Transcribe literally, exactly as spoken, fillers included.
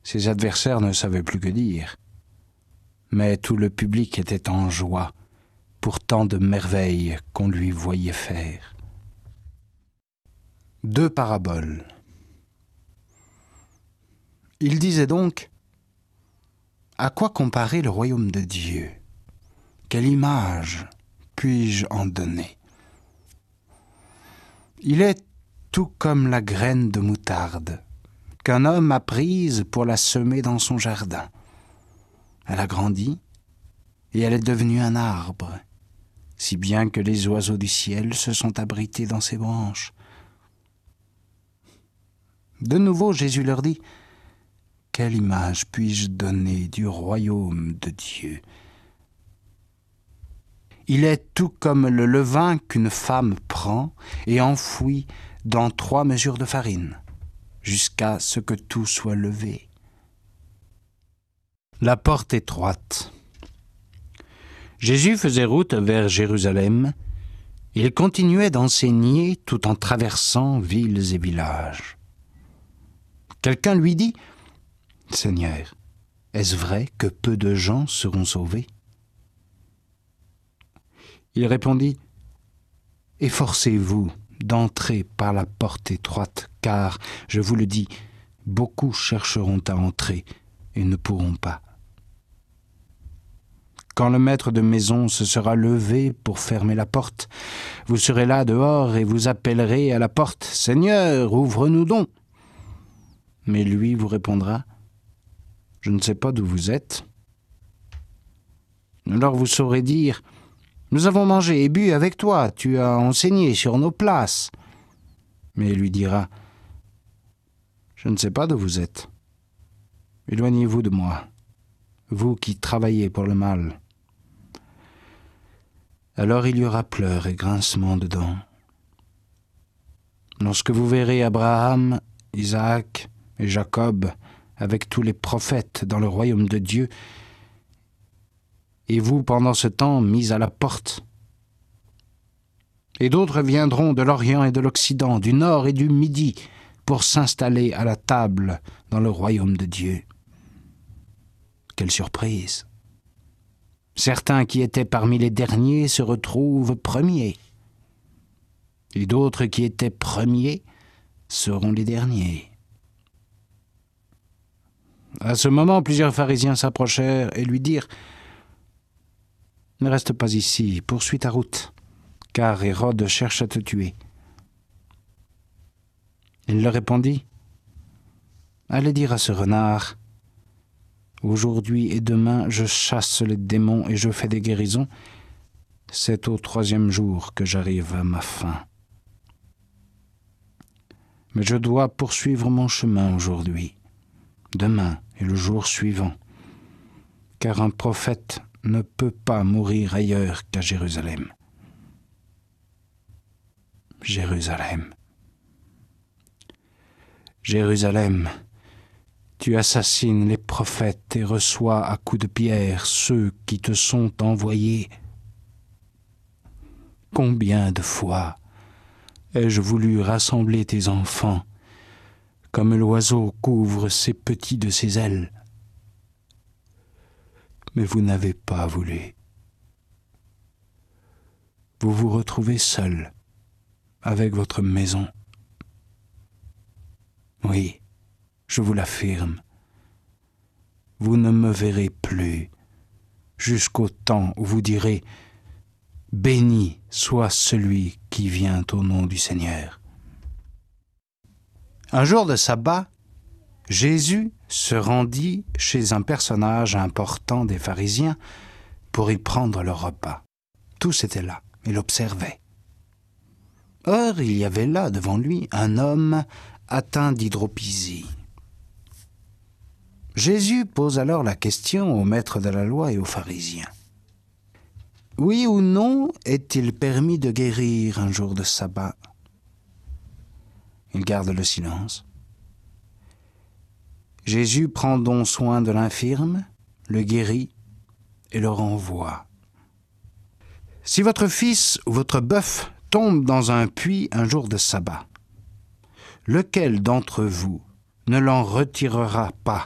Ses adversaires ne savaient plus que dire. Mais tout le public était en joie pour tant de merveilles qu'on lui voyait faire. Deux paraboles. Il disait donc: à quoi comparer le royaume de Dieu? Quelle image puis-je en donner? Il est tout comme la graine de moutarde qu'un homme a prise pour la semer dans son jardin. Elle a grandi et elle est devenue un arbre, si bien que les oiseaux du ciel se sont abrités dans ses branches. De nouveau, Jésus leur dit: quelle image puis-je donner du royaume de Dieu? Il est tout comme le levain qu'une femme prend et enfouit dans trois mesures de farine, jusqu'à ce que tout soit levé. La porte étroite. Jésus faisait route vers Jérusalem. Il continuait d'enseigner tout en traversant villes et villages. Quelqu'un lui dit: « Seigneur, est-ce vrai que peu de gens seront sauvés ?» Il répondit: « Efforcez-vous d'entrer par la porte étroite, car, je vous le dis, beaucoup chercheront à entrer et ne pourront pas. Quand le maître de maison se sera levé pour fermer la porte, vous serez là dehors et vous appellerez à la porte: « Seigneur, ouvre-nous donc !» Mais lui vous répondra: « Je ne sais pas d'où vous êtes. » Alors vous saurez dire: « Nous avons mangé et bu avec toi, tu as enseigné sur nos places. » Mais il lui dira: « Je ne sais pas d'où vous êtes. Éloignez-vous de moi, vous qui travaillez pour le mal. » Alors il y aura pleurs et grincements de dents. Lorsque vous verrez Abraham, Isaac et Jacob avec tous les prophètes dans le royaume de Dieu, et vous, pendant ce temps, mis à la porte. Et d'autres viendront de l'Orient et de l'Occident, du Nord et du Midi, pour s'installer à la table dans le royaume de Dieu. Quelle surprise! Certains qui étaient parmi les derniers se retrouvent premiers, et d'autres qui étaient premiers seront les derniers. À ce moment, plusieurs pharisiens s'approchèrent et lui dirent: « Ne reste pas ici, poursuis ta route, car Hérode cherche à te tuer. » Il leur répondit: « Allez dire à ce renard: aujourd'hui et demain je chasse les démons et je fais des guérisons. C'est au troisième jour que j'arrive à ma fin. Mais je dois poursuivre mon chemin aujourd'hui, demain et le jour suivant, car un prophète ne peut pas mourir ailleurs qu'à Jérusalem. » Jérusalem. Jérusalem, tu assassines les prophètes et reçois à coups de pierre ceux qui te sont envoyés. Combien de fois ai-je voulu rassembler tes enfants, comme l'oiseau couvre ses petits de ses ailes, mais vous n'avez pas voulu. Vous vous retrouvez seul avec votre maison. Oui, je vous l'affirme, vous ne me verrez plus jusqu'au temps où vous direz: « Béni soit celui qui vient au nom du Seigneur. » Un jour de sabbat, Jésus se rendit chez un personnage important des pharisiens pour y prendre leur repas. Tous étaient là et l'observaient. Or, il y avait là devant lui un homme atteint d'hydropésie. Jésus pose alors la question aux maîtres de la loi et aux pharisiens. Oui ou non est-il permis de guérir un jour de sabbat? Ils gardent le silence. Jésus prend donc soin de l'infirme, le guérit et le renvoie. Si votre fils ou votre bœuf tombe dans un puits un jour de sabbat, lequel d'entre vous ne l'en retirera pas